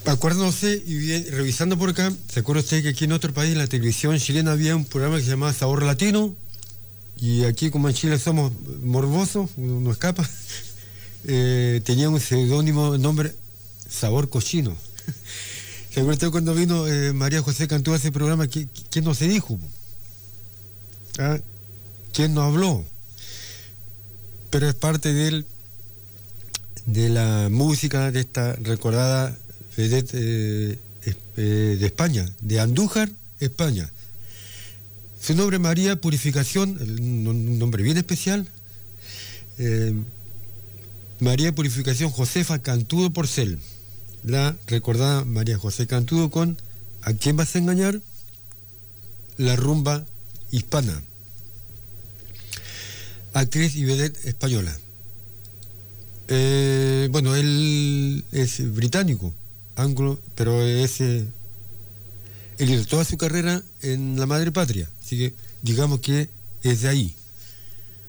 Acuérdense, y bien, revisando por acá, ¿se acuerda usted que aquí en otro país, en la televisión chilena, había un programa que se llamaba Sabor Latino? Y aquí, como en Chile somos morbosos, uno no escapa, tenía un seudónimo, nombre Sabor Cochino. ¿Se acuerda usted cuando vino María José Cantú a ese programa? ¿Quién no se dijo? ¿Ah? ¿Quién no habló? Pero es parte de la música de esta recordada vedette de España, de Andújar, España. Su nombre María Purificación, un nombre bien especial, María Purificación Josefa Cantudo Porcel, la recordada María José Cantudo con ¿a quién vas a engañar? La rumba hispana, actriz y vedette española. Bueno, él es británico, anglo, pero él hizo toda su carrera en la madre patria, así que digamos que es de ahí.